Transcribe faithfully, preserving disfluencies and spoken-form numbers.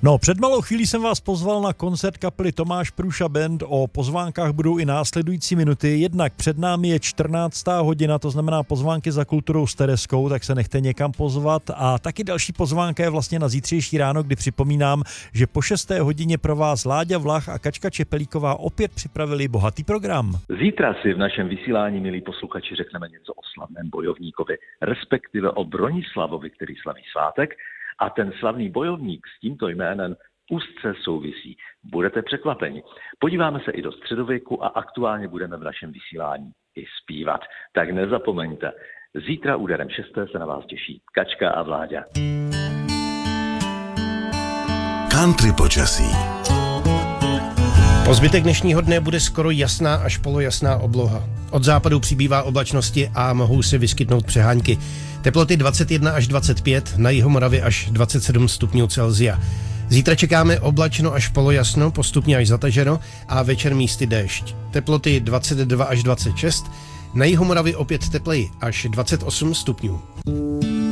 No, před malou chvílí jsem vás pozval na koncert kapely Tomáš Průša Band. O pozvánkách budou i následující minuty. Jednak před námi je čtrnáctá hodina, to znamená pozvánky za kulturou s Tereskou, tak se nechte někam pozvat. A taky další pozvánka je vlastně na zítřejší ráno, kdy připomínám, že po šesté hodině pro vás Láďa Vlach a Kačka Čepelíková opět připravili bohatý program. Zítra si v našem vysílání, milí posluchači, řekneme něco o slavném bojovníkovi, respektive o Bronislavovi, který slaví svátek. A ten slavný bojovník s tímto jménem úzce souvisí. Budete překvapeni. Podíváme se i do středověku a aktuálně budeme v našem vysílání i zpívat. Tak nezapomeňte, zítra úderem šesté se na vás těší Kačka a Vláďa. Country počasí. Po zbytek dnešního dne bude skoro jasná až polojasná obloha. Od západu přibývá oblačnosti a mohou se vyskytnout přehánky. Teploty dvacet jedna až dvacet pět, na Jihomoravě až dvacet sedm stupňů Celsia. Zítra čekáme oblačno až polojasno, postupně až zataženo a večer místy déšť. Teploty dvacet dva až dvacet šest, na Jihomoravě opět tepleji až dvacet osm stupňů.